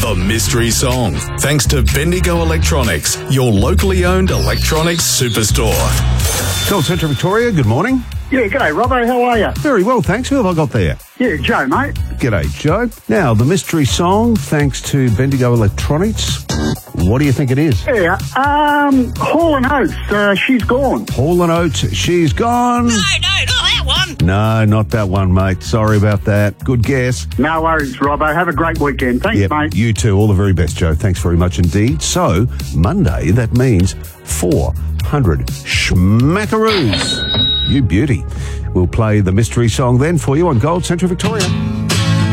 The Mystery Song, thanks to Bendigo Electronics, your locally owned electronics superstore. Gold Central Victoria, good morning. Yeah, g'day, Robbo. How are you? Very well, thanks. Who have I got there? Yeah, Joe, mate. G'day, Joe. Now, the mystery song, thanks to Bendigo Electronics. What do you think it is? Yeah, Hall & Oates, She's Gone. Hall & Oates, She's Gone. No, not that one. No, not that one, mate. Sorry about that. Good guess. No worries, Robbo. Have a great weekend. Thanks, Yep, mate. you too. All the very best, Joe. Thanks very much indeed. So, Monday, that means 400 schmackaroos. You beauty. We'll play the mystery song then for you on Gold Central Victoria.